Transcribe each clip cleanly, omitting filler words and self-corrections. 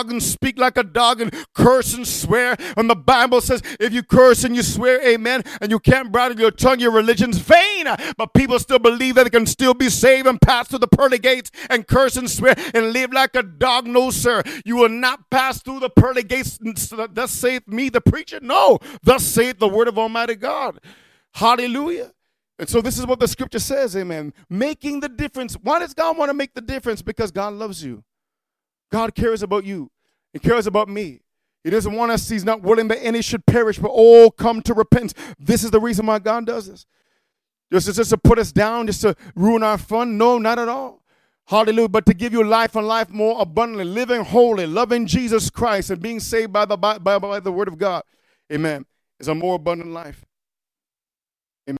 and speak like a dog and curse and swear. And the Bible says if you curse and you swear, amen, and you can't bridle your tongue, your religion's vain. But people still believe that they can still be saved and pass through the pearly gates and curse and swear and live like a dog. No, sir. You will not pass through the pearly gates. Thus saith me, the preacher. No, thus saith the word of Almighty God. Hallelujah. And so this is what the scripture says, amen. Making the difference. Why does God want to make the difference? Because God loves you. God cares about you. He cares about me. He doesn't want us. He's not willing that any should perish, but all come to repentance. This is the reason why God does this. Just to put us down, just to ruin our fun? No, not at all. Hallelujah. But to give you life and life more abundantly, living holy, loving Jesus Christ, and being saved by the word of God. Amen. Is a more abundant life. Amen.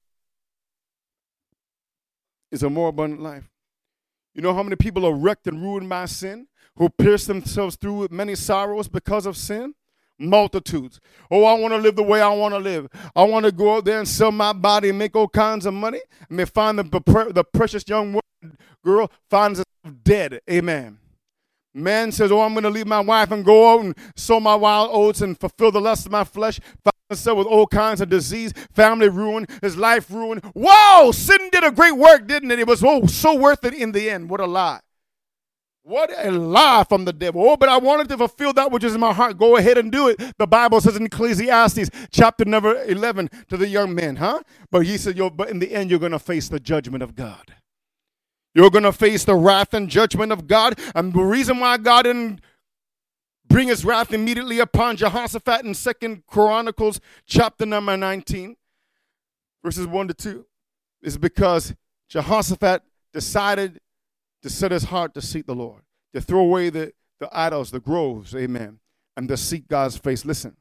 Is a more abundant life. You know how many people are wrecked and ruined by sin? Who pierce themselves through with many sorrows because of sin? Multitudes. Oh, I want to live the way I want to live. I want to go out there and sell my body and make all kinds of money. And they find the precious young girl finds herself dead. Amen. Man says, oh, I'm going to leave my wife and go out and sow my wild oats and fulfill the lust of my flesh. Find himself with all kinds of disease, family ruined, his life ruined. Whoa, sin did a great work, didn't it? It was so worth it in the end. What a lie. What a lie from the devil. Oh, but I wanted to fulfill that which is in my heart. Go ahead and do it. The Bible says in Ecclesiastes chapter number 11 to the young men, But he said, but in the end, you're going to face the judgment of God. You're going to face the wrath and judgment of God. And the reason why God didn't bring his wrath immediately upon Jehoshaphat in 2 Chronicles chapter number 19, verses 1 to 2, is because Jehoshaphat decided to set his heart to seek the Lord, to throw away the idols, the groves, amen, and to seek God's face. Listen,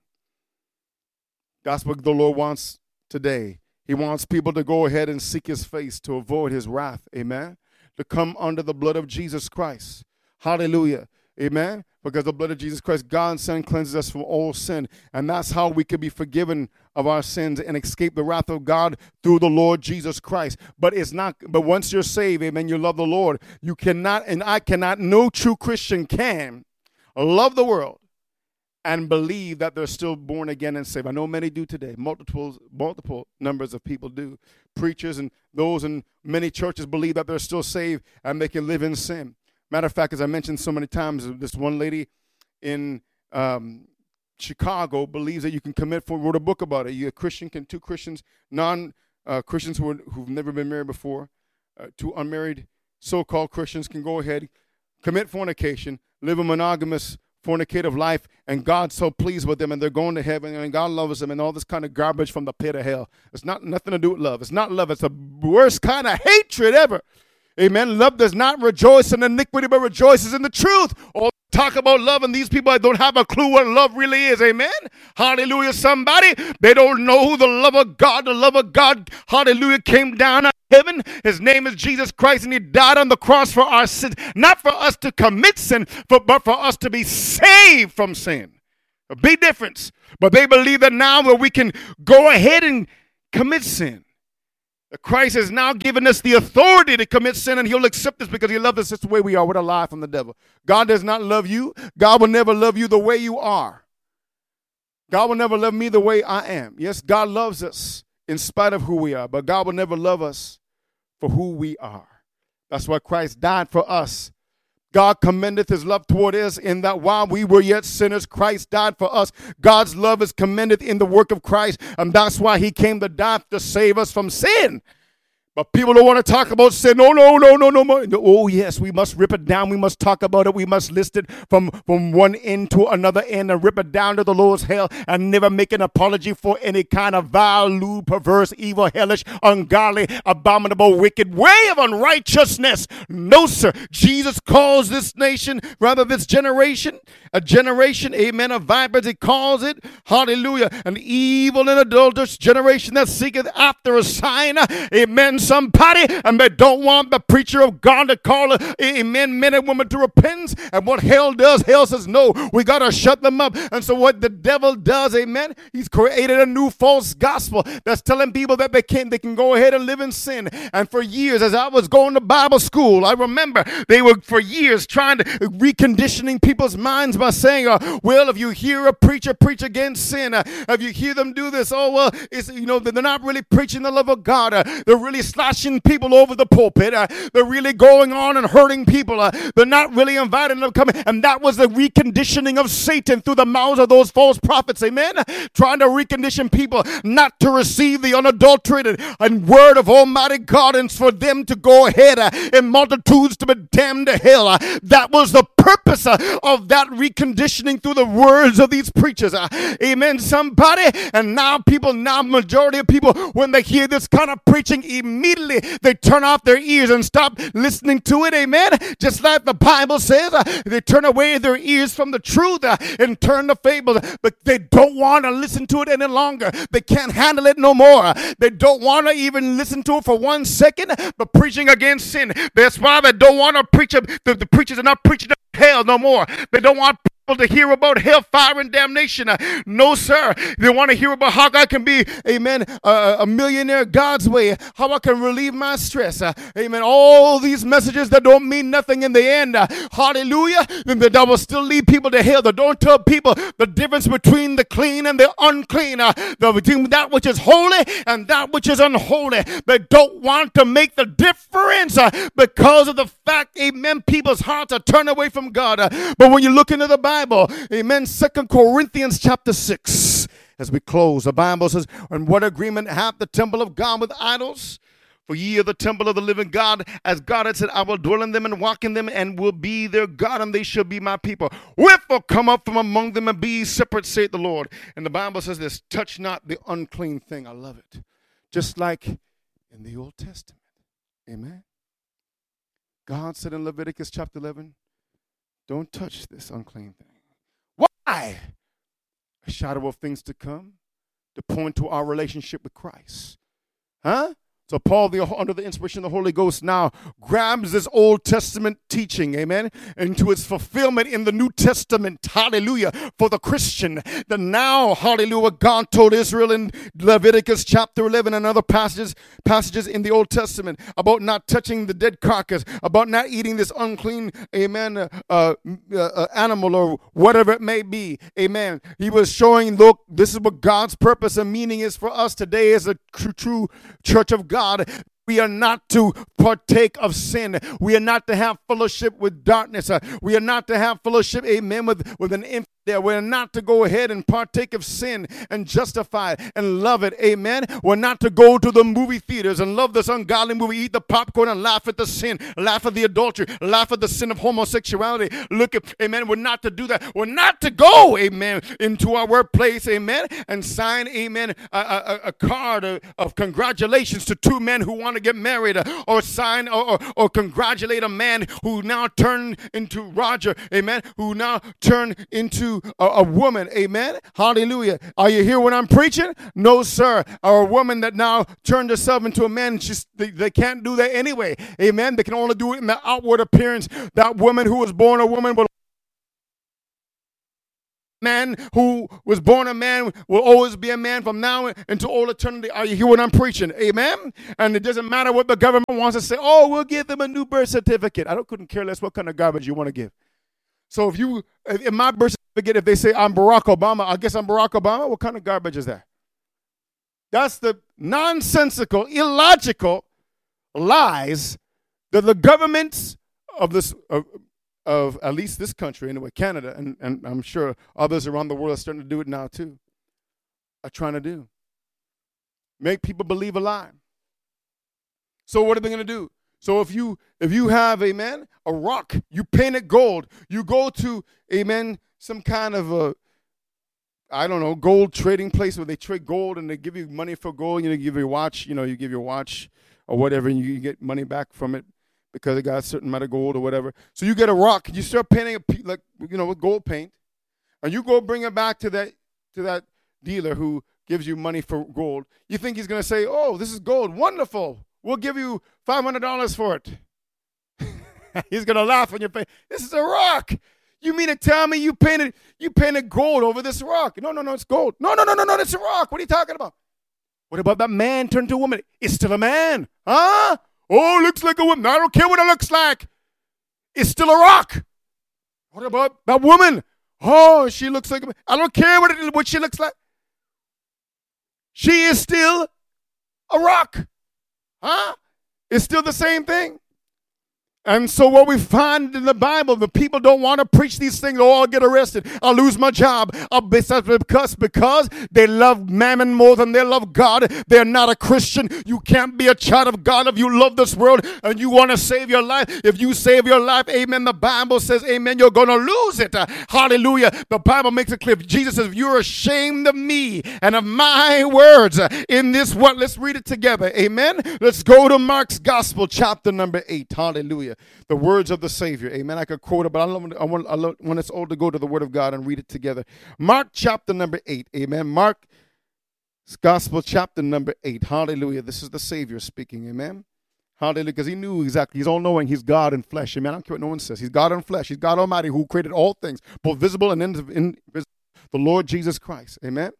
that's what the Lord wants today. He wants people to go ahead and seek his face, to avoid his wrath, amen, to come under the blood of Jesus Christ. Hallelujah, amen, because the blood of Jesus Christ, God's Son, cleanses us from all sin, and that's how we can be forgiven of our sins and escape the wrath of God through the Lord Jesus Christ. But once you're saved, amen, you love the Lord, you cannot, and I cannot, no true Christian can love the world and believe that they're still born again and saved. I know many do today. Multiple numbers of people do. Preachers and those in many churches believe that they're still saved and they can live in sin. Matter of fact, as I mentioned so many times, this one lady in Chicago believes that you can wrote a book about it. You're a Christian, two Christians, non-Christians who've never been married before, two unmarried so-called Christians can go ahead, commit fornication, live a monogamous fornicative life, and God's so pleased with them, and they're going to heaven, and God loves them, and all this kind of garbage from the pit of hell. It's nothing to do with love. It's not love. It's the worst kind of hatred ever. Amen. Love does not rejoice in iniquity, but rejoices in the truth. All talk about love, and these people don't have a clue what love really is. Amen. Hallelujah. Somebody, they don't know who the love of God, hallelujah, came down out of heaven. His name is Jesus Christ, and he died on the cross for our sins, not for us to commit sin, but for us to be saved from sin. A big difference. But they believe that now that we can go ahead and commit sin. Christ has now given us the authority to commit sin, and he'll accept us because he loves us just the way we are. What a lie from the devil. God does not love you. God will never love you the way you are. God will never love me the way I am. Yes, God loves us in spite of who we are, but God will never love us for who we are. That's why Christ died for us. God commendeth his love toward us in that while we were yet sinners, Christ died for us. God's love is commended in the work of Christ, and that's why he came to die to save us from sin. But people don't want to talk about sin. No. Oh, yes, we must rip it down. We must talk about it. We must list it from one end to another end and rip it down to the lowest hell and never make an apology for any kind of vile, lewd, perverse, evil, hellish, ungodly, abominable, wicked way of unrighteousness. No, sir. Jesus calls this nation, rather this generation, a generation, amen, of vipers. He calls it, hallelujah, an evil and adulterous generation that seeketh after a sign, amen. somebody, and they don't want the preacher of God to call, amen, men and women to repentance. And what hell does, hell says, no, we got to shut them up. And so what the devil does, amen, he's created a new false gospel that's telling people that they can go ahead and live in sin. And for years, as I was going to Bible school, I remember they were for years trying to reconditioning people's minds by saying, well, if you hear a preacher preach against sin, if you hear them do this, oh, well, it's, they're not really preaching the love of God. They're really slashing people over the pulpit. They're really going on and hurting people. They're not really inviting them to come. And that was the reconditioning of Satan through the mouths of those false prophets, amen? Trying to recondition people not to receive the unadulterated and word of Almighty God, and for them to go ahead in multitudes to be damned to hell. That was the purpose of that reconditioning through the words of these preachers. Amen, somebody. And now majority of people, when they hear this kind of preaching, immediately they turn off their ears and stop listening to it. Amen. Just like the Bible says, they turn away their ears from the truth and turn to fables. But they don't want to listen to it any longer. They can't handle it no more. They don't want to even listen to it for 1 second. But preaching against sin, that's why they don't want to preach. The preachers are not preaching hell no more. They don't want to hear about hellfire and damnation. No, sir. They want to hear about how God can be, amen, a millionaire God's way, how I can relieve my stress. Amen. All these messages that don't mean nothing in the end. Hallelujah. That will still lead people to hell. That don't tell people the difference between the clean and the unclean. Between that which is holy and that which is unholy. They don't want to make the difference because of the fact, amen, people's hearts are turned away from God. But when you look into the Bible, amen, 2 Corinthians chapter 6, as we close, the Bible says, and what agreement hath the temple of God with idols? For ye are the temple of the living God. As God had said, I will dwell in them and walk in them, and will be their God, and they shall be my people. Wherefore come up from among them and be ye separate, saith the Lord. And the Bible says this, touch not the unclean thing. I love it. Just like in the Old Testament. Amen. God said in Leviticus chapter 11, don't touch this unclean thing. Why? A shadow of things to come, to point to our relationship with Christ. Huh? So Paul, under the inspiration of the Holy Ghost, now grabs this Old Testament teaching, amen, into its fulfillment in the New Testament, hallelujah, for the Christian. That now, hallelujah, God told Israel in Leviticus chapter 11 and other passages in the Old Testament about not touching the dead carcass, about not eating this unclean, amen, animal or whatever it may be, amen. He was showing, look, this is what God's purpose and meaning is for us today as a true church of God. We are not to partake of sin. We are not to have fellowship with darkness. We are not to have fellowship, amen, with an infidel. We're not to go ahead and partake of sin and justify it and love it, amen. We're not to go to the movie theaters and love this ungodly movie, eat the popcorn and laugh at the sin, laugh at the adultery, laugh at the sin of homosexuality. Look at, amen, we're not to do that. We're not to go, amen, into our workplace, amen, and sign, amen, a card of congratulations to two men who want to get married, or sign or congratulate a man who now turned into Roger, amen, who now turned into a woman, amen, hallelujah. Are you hear what I'm preaching? No, sir. Or a woman that now turned herself into a man, they can't do that anyway, amen. They can only do it in the outward appearance. That woman who was born a woman will man who was born a man will always be a man from now into all eternity. Are you hear what I'm preaching? Amen. And it doesn't matter what the government wants to say. Oh, we'll give them a new birth certificate. Couldn't care less what kind of garbage you want to give. So if my birth certificate, if they say I'm Barack Obama, I guess I'm Barack Obama. What kind of garbage is that? That's the nonsensical, illogical lies that the governments of this of at least this country, anyway, Canada, and I'm sure others around the world are starting to do it now too, are trying to do. Make people believe a lie. So what are they going to do? So if you have, amen, a rock, you paint it gold, you go to, amen, some kind of gold trading place where they trade gold and they give you money for gold, you give your watch, you give your watch or whatever, and you get money back from it because it got a certain amount of gold or whatever. So you get a rock, you start painting with gold paint, and you go bring it back to that dealer who gives you money for gold. You think he's going to say, oh, this is gold, wonderful. we'll give you $500 for it. He's going to laugh in your face. This is a rock. You mean to tell me you painted gold over this rock? No, it's gold. No, it's a rock. What are you talking about? What about that man turned to a woman? It's still a man. Huh? Oh, looks like a woman. I don't care what it looks like. It's still a rock. What about that woman? Oh, she looks like a man. I don't care what she looks like. She is still a rock. Huh? It's still the same thing. And so what we find in the Bible, the people don't want to preach these things. Oh, I'll get arrested. I'll lose my job. Because they love mammon more than they love God. They're not a Christian. You can't be a child of God if you love this world and you want to save your life. If you save your life, amen, the Bible says, amen, you're going to lose it. Hallelujah. The Bible makes it clear. Jesus says, if you're ashamed of me and of my words in this what? Let's read it together. Amen. Let's go to Mark's Gospel, chapter number 8. Hallelujah. The words of the Savior. Amen. I could quote it, but I love when it's old to go to the Word of God and read it together. Mark chapter number 8. Amen. Mark's Gospel chapter number 8. Hallelujah. This is the Savior speaking. Amen. Hallelujah. Because he knew exactly. He's all-knowing. He's God in flesh. Amen. I don't care what no one says. He's God in flesh. He's God Almighty who created all things, both visible and invisible. The Lord Jesus Christ. Amen.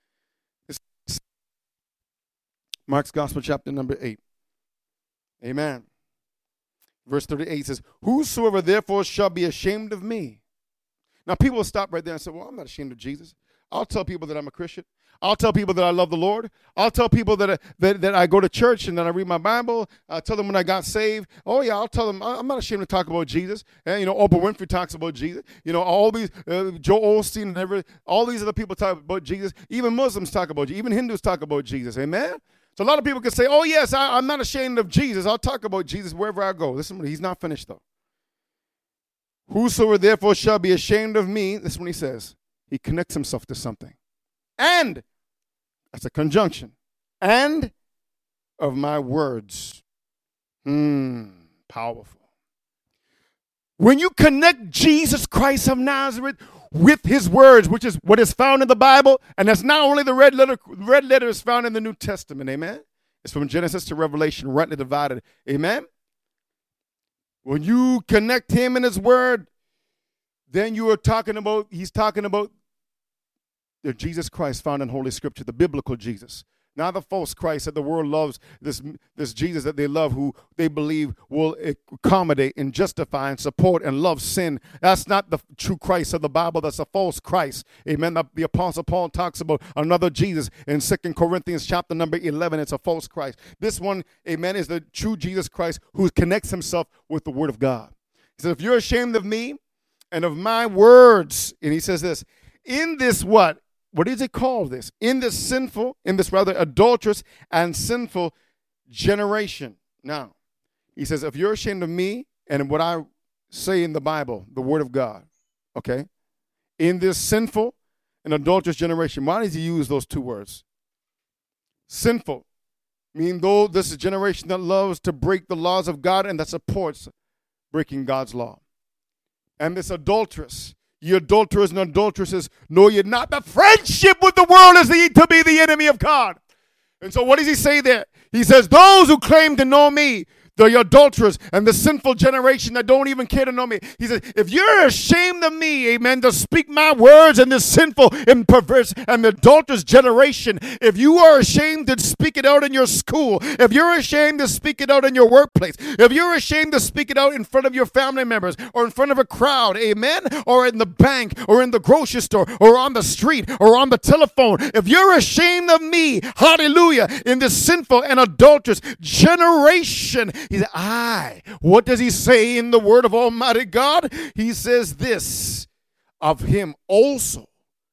Mark's Gospel chapter number 8. Amen. Verse 38 says, whosoever therefore shall be ashamed of me. Now people will stop right there and say, well, I'm not ashamed of Jesus. I'll tell people that I'm a Christian. I'll tell people that I love the Lord. I'll tell people that I go to church and that I read my Bible. I'll tell them when I got saved. Oh, yeah, I'll tell them I'm not ashamed to talk about Jesus. And, Oprah Winfrey talks about Jesus. All these, Joe Osteen and all these other people talk about Jesus. Even Muslims talk about Jesus. Even Hindus talk about Jesus. Amen? So a lot of people can say, oh, yes, I'm not ashamed of Jesus. I'll talk about Jesus wherever I go. Listen, he's not finished, though. Whosoever therefore shall be ashamed of me, this is what he says. He connects himself to something. And, that's a conjunction, and of my words. Powerful. When you connect Jesus Christ of Nazareth with his words, which is what is found in the Bible, and that's not only the red letter is found in the New Testament, amen? It's from Genesis to Revelation, rightly divided, amen? When you connect him and his word, then he's talking about the Jesus Christ found in Holy Scripture, the biblical Jesus. Not the false Christ that the world loves, this Jesus that they love, who they believe will accommodate and justify and support and love sin. That's not the true Christ of the Bible. That's a false Christ. Amen. The Apostle Paul talks about another Jesus in 2 Corinthians chapter number 11. It's a false Christ. This one, amen, is the true Jesus Christ who connects himself with the Word of God. He says, if you're ashamed of me and of my words, and he says this, in this what? What does it call this? In this adulterous and sinful generation. Now, he says, if you're ashamed of me and what I say in the Bible, the Word of God, okay, in this sinful and adulterous generation, why does he use those two words? Sinful, meaning though this is a generation that loves to break the laws of God and that supports breaking God's law. And this adulterous, ye adulterers and adulteresses, know ye not that friendship with the world is to be the enemy of God. And so what does he say there? He says, those who claim to know me, the adulterers and the sinful generation that don't even care to know me. He says, if you're ashamed of me, amen, to speak my words in this sinful and perverse and adulterous generation, if you are ashamed to speak it out in your school, if you're ashamed to speak it out in your workplace, if you're ashamed to speak it out in front of your family members or in front of a crowd, amen, or in the bank or in the grocery store or on the street or on the telephone, if you're ashamed of me, hallelujah, in this sinful and adulterous generation, he said, what does he say in the word of Almighty God? He says this, of him also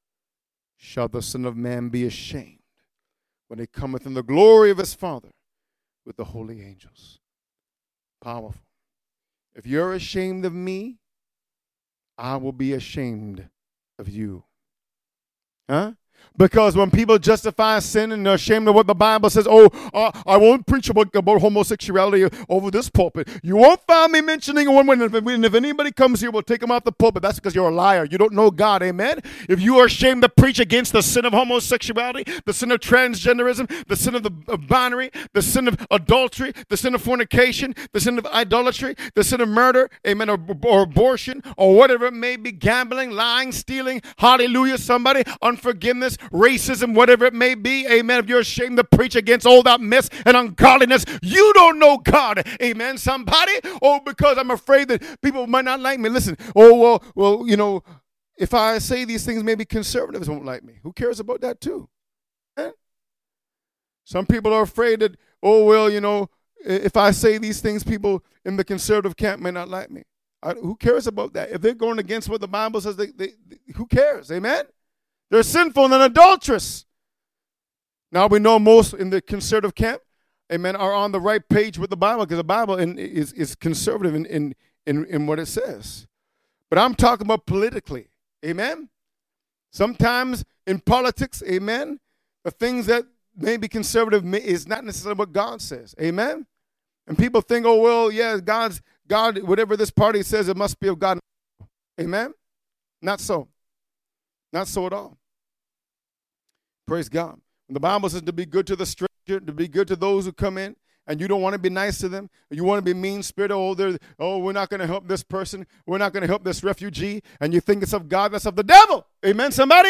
shall the Son of Man be ashamed when he cometh in the glory of his Father with the holy angels. Powerful. If you're ashamed of me, I will be ashamed of you. Huh? Because when people justify sin and they're ashamed of what the Bible says, I won't preach about homosexuality over this pulpit. You won't find me mentioning one when if anybody comes here, we'll take them off the pulpit. That's because you're a liar. You don't know God, amen? If you are ashamed to preach against the sin of homosexuality, the sin of transgenderism, the sin of the binary, the sin of adultery, the sin of fornication, the sin of idolatry, the sin of murder, amen, or abortion, or whatever it may be, gambling, lying, stealing, hallelujah, somebody, unforgiveness, racism, whatever it may be, amen. If you're ashamed to preach against all that mess and ungodliness, you don't know God, amen, somebody. Oh, because I'm afraid that people might not like me. Listen, well, you know, if I say these things, maybe conservatives won't like me. Who cares about that too? Eh? Some people are afraid that, you know, if I say these things, people in the conservative camp may not like me. Who cares about that? If they're going against what the Bible says, who cares? Amen? They're sinful and adulterous. Now we know most in the conservative camp, amen, are on the right page with the Bible because the Bible is conservative in what it says. But I'm talking about politically, amen? Sometimes in politics, amen, the things that may be conservative is not necessarily what God says, amen? And people think, God, whatever this party says, it must be of God. Amen? Not so. Not so at all. Praise God. When the Bible says to be good to the stranger, to be good to those who come in, and you don't want to be nice to them, you want to be mean-spirited, we're not going to help this person, we're not going to help this refugee, and you think it's of God, that's of the devil. Amen, somebody?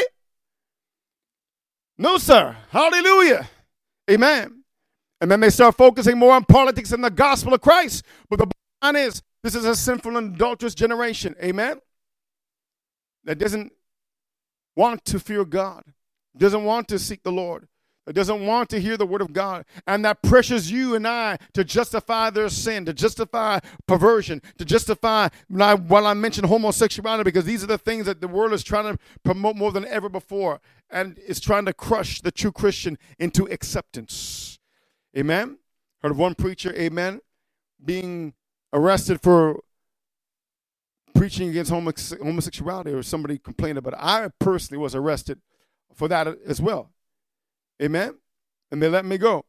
No, sir. Hallelujah. Amen. And then they start focusing more on politics than the gospel of Christ. But the bottom line is, this is a sinful and adulterous generation. Amen? That doesn't want to fear God. Doesn't want to seek the Lord. That doesn't want to hear the word of God. And that pressures you and I to justify their sin, to justify perversion, to justify, while I mention homosexuality, because these are the things that the world is trying to promote more than ever before. And it's trying to crush the true Christian into acceptance. Amen? Heard of one preacher, amen, being arrested for preaching against homosexuality, or somebody complained about it. I personally was arrested for that as well. Amen? And they let me go.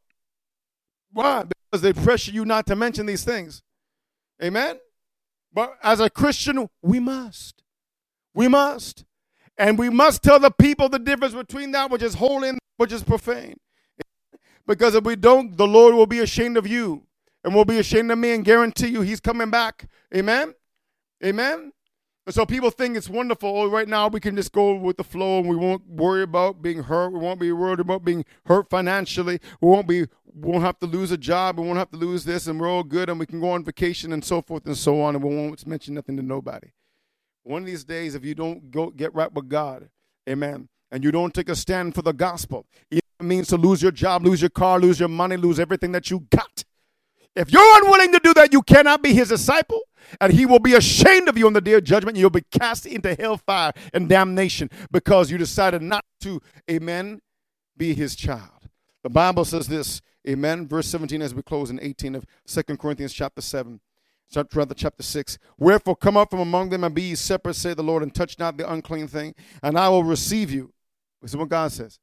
Why? Because they pressure you not to mention these things. Amen? But as a Christian, we must. We must. And we must tell the people the difference between that which is holy and which is profane. Because if we don't, the Lord will be ashamed of you and will be ashamed of me, and guarantee you he's coming back. Amen? Amen? And so people think it's wonderful. Oh, right now we can just go with the flow and we won't worry about being hurt. We won't be worried about being hurt financially. We won't have to lose a job. We won't have to lose this, and we're all good, and we can go on vacation and so forth and so on, and we won't mention nothing to nobody. One of these days, if you don't go get right with God, amen, and you don't take a stand for the gospel, it means to lose your job, lose your car, lose your money, lose everything that you got. If you're unwilling to do that, you cannot be his disciple, and he will be ashamed of you on the day of judgment, and you'll be cast into hellfire and damnation because you decided not to, amen, be his child. The Bible says this, amen, verse 17 as we close, in 18 of 2 Corinthians chapter 7. Chapter 6. Wherefore come up from among them and be ye separate, say the Lord, and touch not the unclean thing, and I will receive you. This is what God says.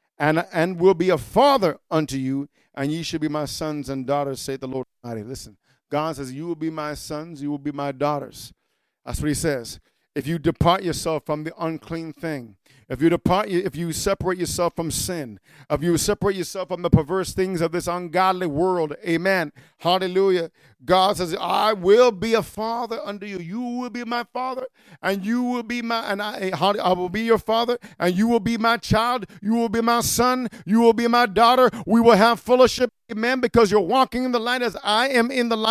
And will be a father unto you, and ye shall be my sons and daughters, say the Lord Almighty. Listen, God says, you will be my sons, you will be my daughters. That's what he says. If you depart yourself from the unclean thing, if you separate yourself from sin, if you separate yourself from the perverse things of this ungodly world, amen, hallelujah, God says, I will be a father unto you. You will be my father, and you will be I will be your father, and you will be my child. You will be my son. You will be my daughter. We will have fellowship, amen, because you're walking in the light as I am in the light.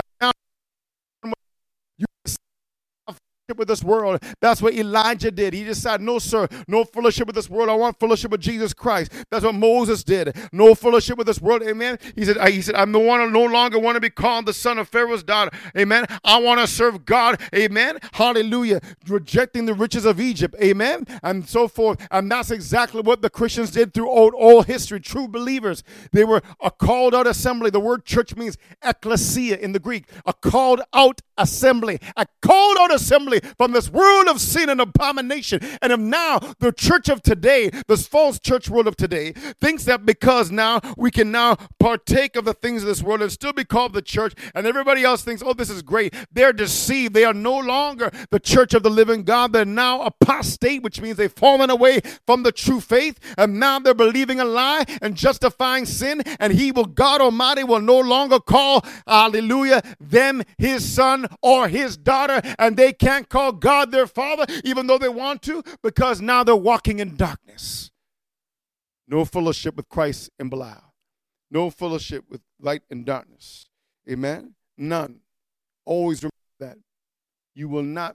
With this world. That's what Elijah did. He just said, no, sir, no fellowship with this world. I want fellowship with Jesus Christ. That's what Moses did. No fellowship with this world. Amen. He said, I'm the one who no longer want to be called the son of Pharaoh's daughter. Amen. I want to serve God. Amen. Hallelujah. Rejecting the riches of Egypt. Amen. And so forth. And that's exactly what the Christians did through all history. True believers. They were a called out assembly. The word church means ecclesia in the Greek. A called out assembly. A called out assembly family from this world of sin and abomination. And if now the church of today, this false church world of today, thinks that because now we can now partake of the things of this world and still be called the church, and everybody else thinks, oh, this is great. They're deceived. They are no longer the church of the living God. They're now apostate, which means they've fallen away from the true faith, and now they're believing a lie and justifying sin, and God Almighty will no longer call, hallelujah, them his son or his daughter, and they can't call God their father even though they want to, because now they're walking in darkness. No fellowship with Christ and Belial. No fellowship with light and darkness. Amen? None. Always remember that. You will not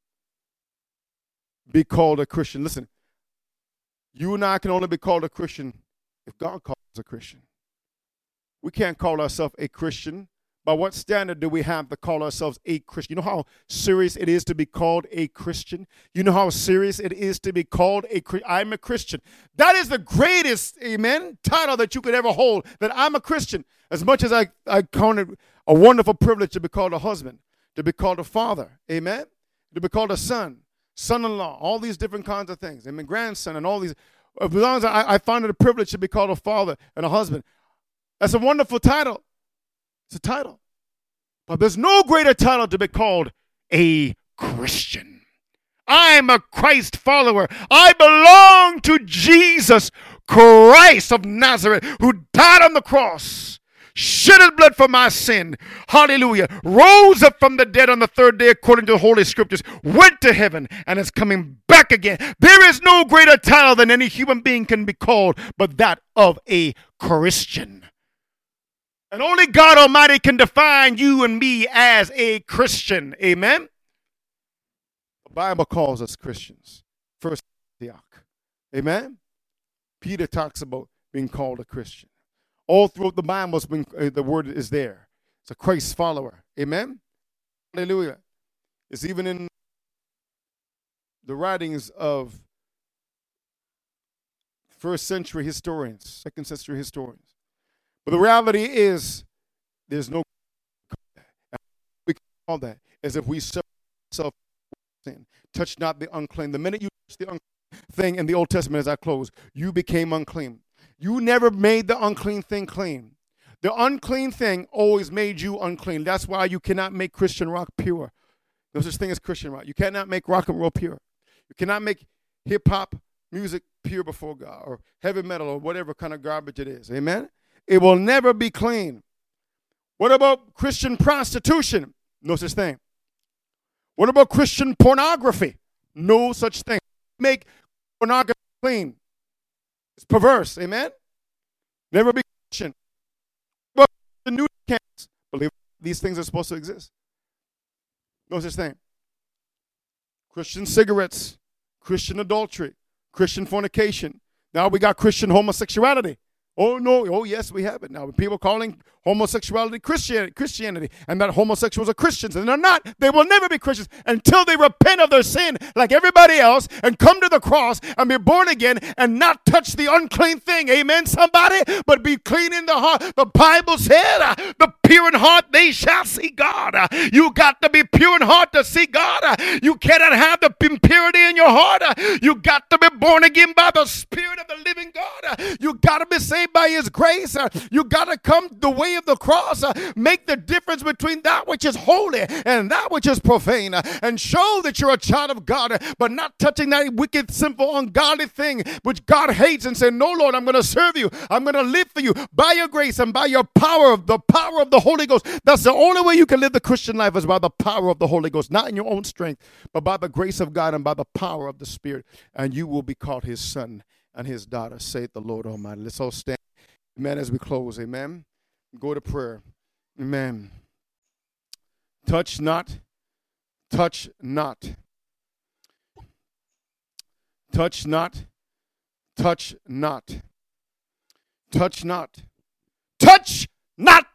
be called a Christian. Listen, you and I can only be called a Christian if God calls us a Christian. We can't call ourselves a Christian. By what standard do we have to call ourselves a Christian? You know how serious it is to be called a Christian? You know how serious it is to be called a Christian? I'm a Christian. That is the greatest, amen, title that you could ever hold, that I'm a Christian. As much as I count it a wonderful privilege to be called a husband, to be called a father, amen, to be called a son, son-in-law, all these different kinds of things, amen, grandson, and all these. As long as I find it a privilege to be called a father and a husband, that's a wonderful title. It's a title. But there's no greater title to be called a Christian. I'm a Christ follower. I belong to Jesus Christ of Nazareth, who died on the cross, shed his blood for my sin, hallelujah, rose up from the dead on the third day according to the Holy Scriptures, went to heaven, and is coming back again. There is no greater title than any human being can be called but that of a Christian. And only God Almighty can define you and me as a Christian. Amen? The Bible calls us Christians. First Antioch. Amen? Peter talks about being called a Christian. All throughout the Bible, the word is there. It's a Christ follower. Amen? Hallelujah. It's even in the writings of first century historians, second century historians. But the reality is, there's no, we call that as if we separate ourselves from sin. Touch not the unclean. The minute you touch the unclean thing in the Old Testament, as I close, you became unclean. You never made the unclean thing clean. The unclean thing always made you unclean. That's why you cannot make Christian rock pure. No such thing as Christian rock. You cannot make rock and roll pure. You cannot make hip-hop music pure before God, or heavy metal, or whatever kind of garbage it is. Amen? It will never be clean. What about Christian prostitution? No such thing. What about Christian pornography? No such thing. Make pornography clean. It's perverse. Amen? Never be Christian. But the new camps believe these things are supposed to exist. No such thing. Christian cigarettes, Christian adultery, Christian fornication. Now we got Christian homosexuality. Oh, no. Oh, yes, we have it now. People calling homosexuality Christianity, and that homosexuals are Christians, and they're not. They will never be Christians until they repent of their sin like everybody else and come to the cross and be born again and not touch the unclean thing. Amen, somebody? But be clean in the heart. The Bible said, the pure in heart, they shall see God. You got to be pure in heart to see God. You cannot have the impurity in your heart. You got to be born again by the Spirit of the living God. You got to be saved by His grace. You got to come the way of the cross, make the difference between that which is holy and that which is profane, and show that you're a child of God, but not touching that wicked, sinful, ungodly thing which God hates, and say, no, Lord, I'm going to serve you. I'm going to live for you by your grace and by your power, the power of the Holy Ghost. That's the only way you can live the Christian life, is by the power of the Holy Ghost, not in your own strength, but by the grace of God and by the power of the Spirit, and you will be called His son and His daughter, saith the Lord Almighty. Let's all stand, amen, as we close. Amen. Go to prayer. Amen. Touch not. Touch not. Touch not. Touch not. Touch not. Touch not